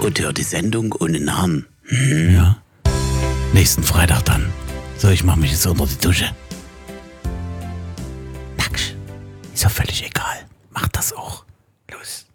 Saboteur die Sendung ohne Namen. Ja. Nächsten Freitag dann. So, ich mach mich jetzt unter die Dusche. Ist ja völlig egal. Mach das auch. Los.